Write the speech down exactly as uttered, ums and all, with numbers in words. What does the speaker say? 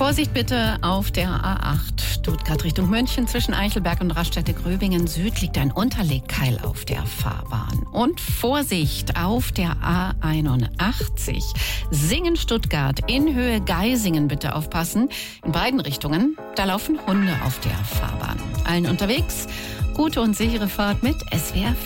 Vorsicht bitte auf der A acht Stuttgart Richtung München zwischen Eichelberg und Raststätte-Gröbingen Süd liegt ein Unterlegkeil auf der Fahrbahn. Und Vorsicht auf der A einundachtzig Singen-Stuttgart in Höhe Geisingen bitte aufpassen. In beiden Richtungen, da laufen Hunde auf der Fahrbahn. Allen unterwegs, gute und sichere Fahrt mit S W R